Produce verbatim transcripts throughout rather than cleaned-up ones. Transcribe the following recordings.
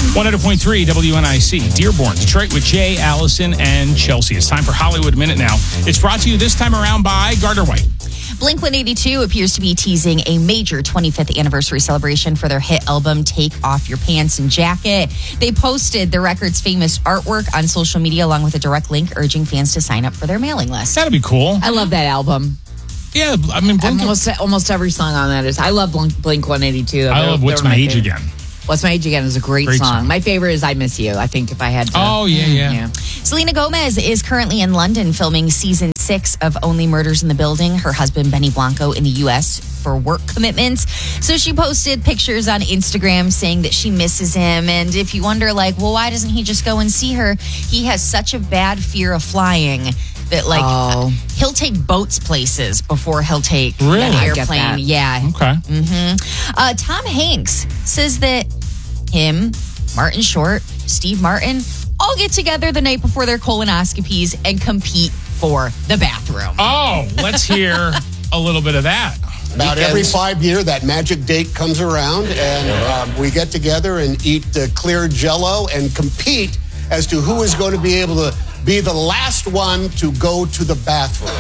one hundred point three W N I C, Dearborn, Detroit with Jay, Allison, and Chelsea. It's time for Hollywood Minute now. It's brought to you this time around by Gardner White. Blink one eighty-two appears to be teasing a major twenty-fifth anniversary celebration for their hit album, Take Off Your Pants and Jacket. They posted the record's famous artwork on social media along with a direct link urging fans to sign up for their mailing list. That'd be cool. I love that album. Yeah, I mean, Blink almost, almost every song on that is. I love Blink, Blink one eighty-two. I love What's My Age Again. What's My Age Again is a great, great song. song. My favorite is I Miss You. I think if I had to. Oh, yeah, yeah. yeah. Selena Gomez is currently in London filming season six of Only Murders in the Building. Her husband, Benny Blanco, in the U S for work commitments. So she posted pictures on Instagram saying that she misses him. And if you wonder, like, well, why doesn't he just go and see her? He has such a bad fear of flying that, like, oh. he'll take boats places before he'll take really? an airplane. Yeah. Okay. Mm-hmm. Uh, Tom Hanks says that him, Martin Short, Steve Martin, all get together the night before their colonoscopies and compete for the bathroom. Oh, let's hear a little bit of that. About because every five year, that magic date comes around, and um, we get together and eat uh, clear Jell-O and compete as to who is going to be able to be the last one to go to the bathroom.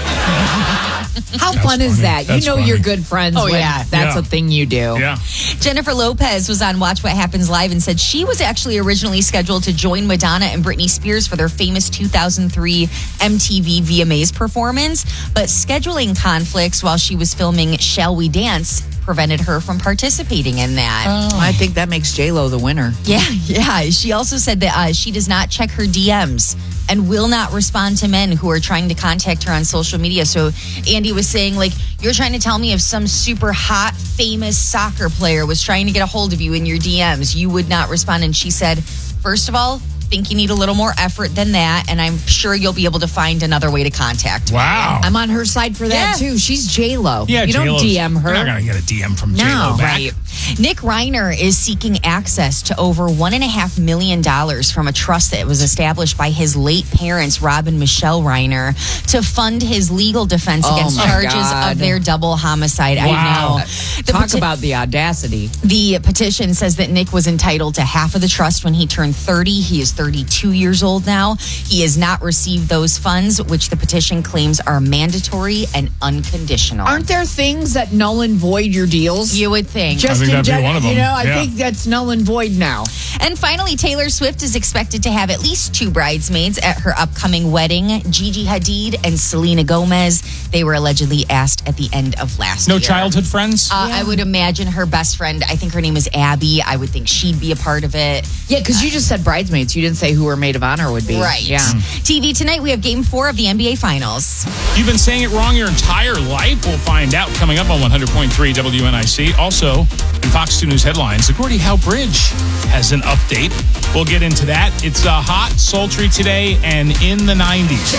How That's fun is funny. that? That's You know funny. you're good friends Oh, when yeah. that's Yeah. a thing you do. Yeah. Jennifer Lopez was on Watch What Happens Live and said she was actually originally scheduled to join Madonna and Britney Spears for their famous two thousand three M T V V M As performance, but scheduling conflicts while she was filming Shall We Dance prevented her from participating in that. Oh. I think that makes J-Lo the winner. Yeah, yeah. She also said that uh, she does not check her D Ms and will not respond to men who are trying to contact her on social media. So Andy was saying, like, you're trying to tell me if some super hot, famous soccer player was trying to get a hold of you in your D Ms, you would not respond. And she said, first of all, think you need a little more effort than that, and I'm sure you'll be able to find another way to contact me. Wow. I'm on her side for that, Yeah. too. She's J-Lo. Yeah, you J-Lo's, don't D M her. You're not going to get a D M from No, J-Lo back. Right. Nick Reiner is seeking access to over one and a half million dollars from a trust that was established by his late parents, Rob and Michelle Reiner, to fund his legal defense Oh, against my charges God. of their double homicide. Wow. I know. The Talk peti- about the audacity. The petition says that Nick was entitled to half of the trust when he turned thirty. He is thirty-two years old now. He has not received those funds, which the petition claims are mandatory and unconditional. Aren't there things that null and void your deals? You would think. Just think in that'd be gen- one of them. You know, I Yeah. think that's null and void now. And finally, Taylor Swift is expected to have at least two bridesmaids at her upcoming wedding, Gigi Hadid and Selena Gomez. They were allegedly asked at the end of last No year. childhood friends? Uh, I would imagine her best friend, I think her name is Abby. I would think she'd be a part of it. Yeah, because you just said bridesmaids. You didn't say who her maid of honor would be. Right. Yeah. T V tonight, we have game four of the N B A Finals. You've been saying it wrong your entire life? We'll find out coming up on one hundred point three W N I C. Also, in Fox two News headlines, the Gordie Howe Bridge has an update. We'll get into that. It's uh, hot, sultry today and in the nineties.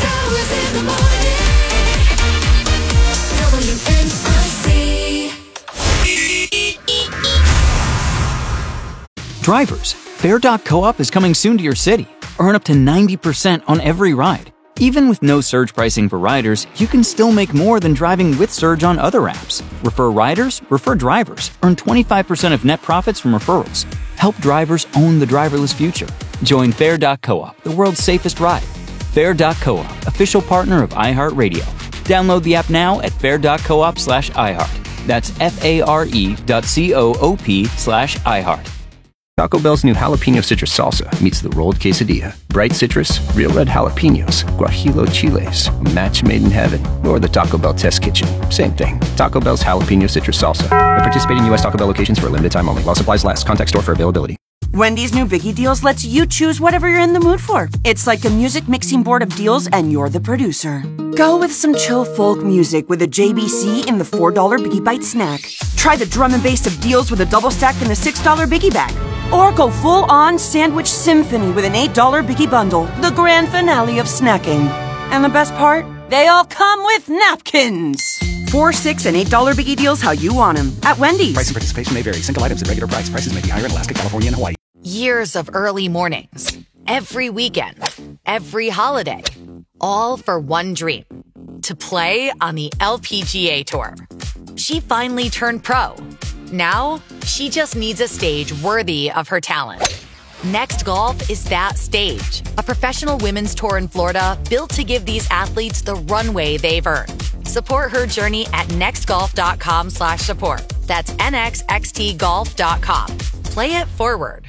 Drivers, Fair dot coop is coming soon to your city. Earn up to ninety percent on every ride. Even with no surge pricing for riders, you can still make more than driving with Surge on other apps. Refer riders, refer drivers. Earn twenty-five percent of net profits from referrals. Help drivers own the driverless future. Join Fair dot coop, the world's safest ride. Fair dot coop, official partner of iHeartRadio. Download the app now at fair dot coop slash iHeart. That's F-A-R-E dot C-O-O-P slash iHeart. Taco Bell's new jalapeno citrus salsa meets the rolled quesadilla. Bright citrus, real red jalapenos, guajillo chiles, a match made in heaven, or the Taco Bell test kitchen. Same thing. Taco Bell's jalapeno citrus salsa. At participating U S Taco Bell locations for a limited time only. While supplies last. Contact store for availability. Wendy's new Biggie Deals lets you choose whatever you're in the mood for. It's like a music mixing board of deals, and you're the producer. Go with some chill folk music with a J B C in the four dollar Biggie Bite snack. Try the drum and bass of deals with a double stack in the six dollar Biggie Bag. Or go full-on sandwich symphony with an eight dollar Biggie Bundle, the grand finale of snacking. And the best part? They all come with napkins. Four, six, and eight dollar Biggie Deals how you want them at Wendy's. Price and participation may vary. Single items at regular price. Prices may be higher in Alaska, California, and Hawaii. Years of early mornings, every weekend, every holiday, all for one dream, to play on the L P G A Tour. She finally turned pro. Now, she just needs a stage worthy of her talent. Next Golf is that stage, a professional women's tour in Florida built to give these athletes the runway they've earned. Support her journey at nextgolf.com slash support. That's N X X T golf dot com. Play it forward.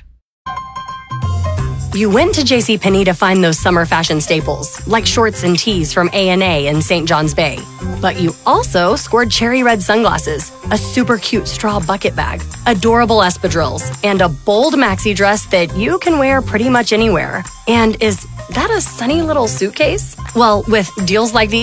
You went to JCPenney to find those summer fashion staples, like shorts and tees from A and A in Saint John's Bay. But you also scored cherry red sunglasses, a super cute straw bucket bag, adorable espadrilles, and a bold maxi dress that you can wear pretty much anywhere. And is that a sunny little suitcase? Well, with deals like these,